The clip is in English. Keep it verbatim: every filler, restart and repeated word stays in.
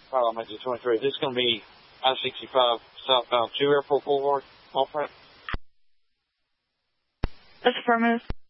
Pilot Manager twenty-three. This is going to be I sixty-five southbound to Airport Boulevard. Off ramp. That's affirmative.